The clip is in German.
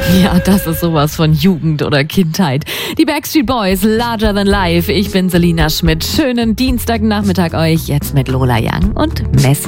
Ja, das ist sowas von Jugend oder Kindheit. Die Backstreet Boys, Larger Than Life. Ich bin Selina Schmidt. Schönen Dienstagnachmittag euch jetzt mit Lola Young und Messi.